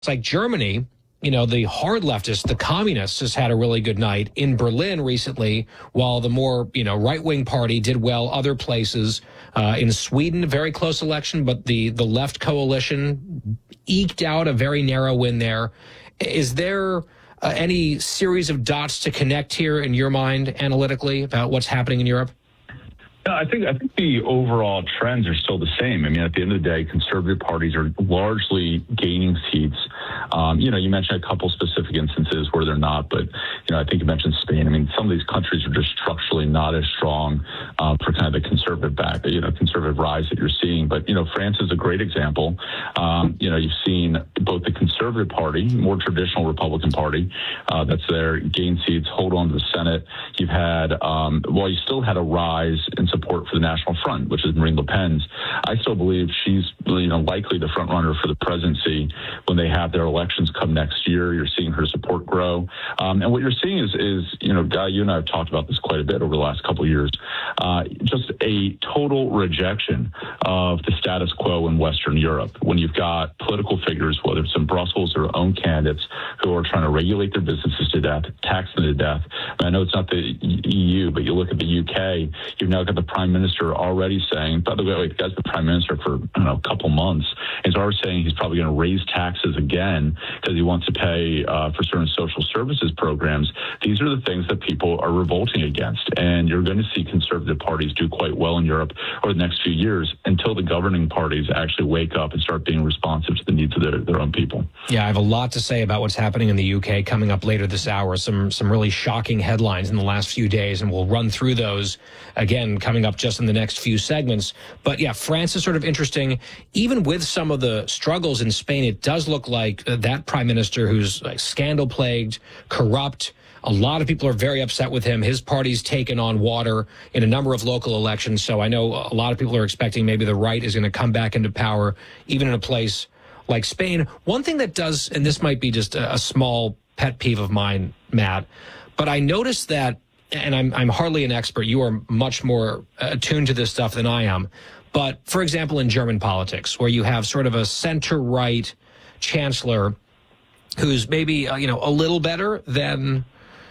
It's like Germany, the hard leftists, the communists, has had a really good night. In Berlin recently, while the more, right-wing party did well other places. In Sweden, a very close election, but the left coalition eked out a very narrow win there. Is there any series of dots to connect here in your mind analytically about what's happening in Europe? No, I think the overall trends are still the same. I mean, at the end of the day, conservative parties are largely gaining seats. You mentioned a couple specific instances where they're not, but, I think you mentioned Spain. I mean, some of these countries are just structurally not as strong for kind of the conservative conservative rise that you're seeing. But, France is a great example. You've seen both the conservative party, more traditional Republican party, that's there, gain seats, hold on to the Senate. You've had, you still had a rise in support for the National Front, which is Marine Le Pen's. I still believe she's likely the front runner for the presidency when they have their elections come next year. You're seeing her support grow. And what you're seeing is Guy, you and I have talked about this quite a bit over the last couple of years, just a total rejection of the status quo in Western Europe. When you've got political figures, whether it's in Brussels or own candidates, who are trying to regulate their businesses to death, tax them to death. I know it's not the EU, but you look at the UK, you've now got the Prime Minister already saying, by the way, the guy's the Prime Minister for, a couple months, he's already saying he's probably going to raise taxes again because he wants to pay for certain social services programs. These are the things that people are revolting against. And you're going to see conservative parties do quite well in Europe over the next few years until the governing parties actually wake up and start being responsive to the needs of their own people. Yeah, I have a lot to say about what's happening in the UK coming up later this hour. Some really shocking headlines in the last few days, and we'll run through those again coming up just in the next few segments. But yeah, France is sort of interesting. Even with some of the struggles in Spain, it does look like that prime minister who's scandal-plagued, corrupt. A lot of people are very upset with him. His party's taken on water in a number of local elections. So I know a lot of people are expecting maybe the right is going to come back into power, even in a place like Spain. One thing that does, and this might be just a small pet peeve of mine, Matt, but I noticed that, and I'm hardly an expert, you are much more attuned to this stuff than I am, but for example, in German politics, where you have sort of a center-right chancellor who's maybe, a little better than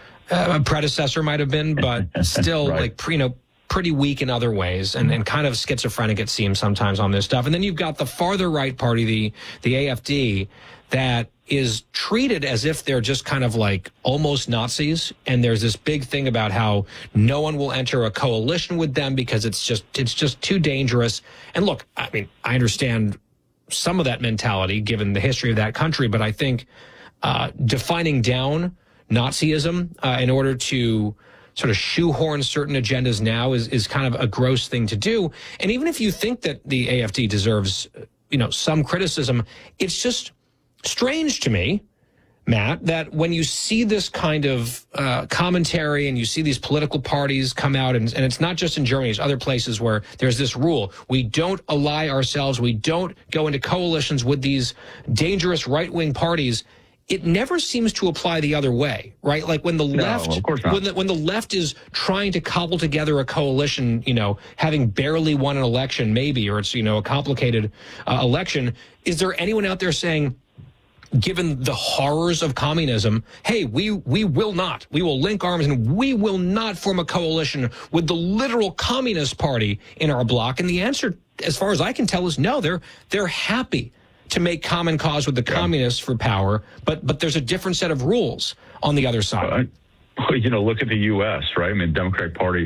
a predecessor might have been, but still right. Pretty weak in other ways and kind of schizophrenic, it seems, sometimes on this stuff. And then you've got the farther right party, the AfD, that is treated as if they're just kind of like almost Nazis. And there's this big thing about how no one will enter a coalition with them because it's just too dangerous. And look, I mean, I understand some of that mentality given the history of that country, but I think defining down Nazism in order to sort of shoehorn certain agendas now is kind of a gross thing to do. And even if you think that the AfD deserves, some criticism, it's just strange to me, Matt, that when you see this kind of commentary and you see these political parties come out, and it's not just in Germany, it's other places where there's this rule. We don't ally ourselves. We don't go into coalitions with these dangerous right-wing parties. It never seems to apply the other way, right? Like when the left, of course not. when the left is trying to cobble together a coalition, having barely won an election, maybe, or it's a complicated election. Is there anyone out there saying, given the horrors of communism, hey, we will link arms and we will not form a coalition with the literal Communist Party in our bloc? And the answer, as far as I can tell, is no. They're happy to make common cause with the communists for power, but there's a different set of rules on the other side. Look at the U.S., right? I mean, Democratic Party,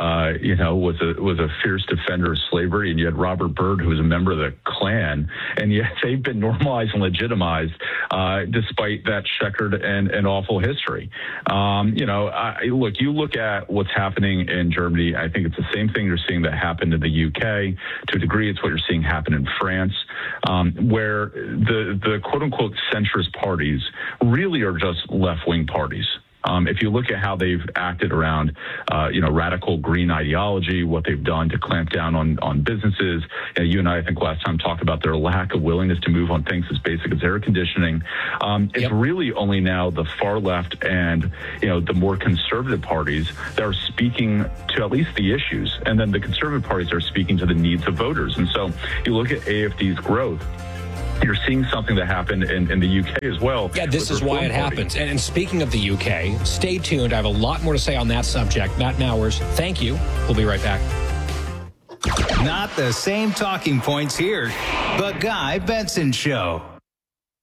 was a fierce defender of slavery, and you had Robert Byrd, who was a member of the Klan, and yet they've been normalized and legitimized despite that checkered and awful history. You look at what's happening in Germany. I think it's the same thing you're seeing that happened in the U.K. To a degree, it's what you're seeing happen in France, where the quote-unquote centrist parties really are just left-wing parties. If you look at how they've acted around, radical green ideology, what they've done to clamp down on businesses. You and I think last time talked about their lack of willingness to move on things as basic as air conditioning. It's really only now the far left and, the more conservative parties that are speaking to at least the issues. And then the conservative parties are speaking to the needs of voters. And so you look at AfD's growth. You're seeing something that happened in the UK as well. Yeah, this is why it happens. And speaking of the UK, stay tuned. I have a lot more to say on that subject. Matt Mowers, thank you. We'll be right back. Not the same talking points here. The Guy Benson Show.